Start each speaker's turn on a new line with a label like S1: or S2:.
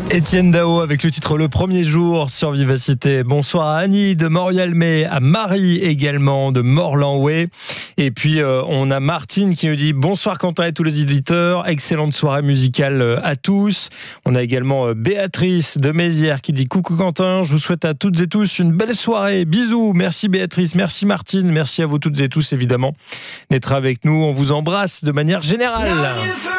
S1: Étienne Dao avec le titre Le Premier Jour sur Vivacité. Bonsoir à Annie de Morialmé, à Marie également de Morlanoué. Et puis on a Martine qui nous dit bonsoir Quentin et tous les éditeurs. Excellente soirée musicale à tous. On a également Béatrice de Mézières qui dit coucou Quentin, je vous souhaite à toutes et tous une belle soirée. Bisous, merci Béatrice, merci Martine, merci à vous toutes et tous évidemment d'être avec nous. On vous embrasse de manière générale.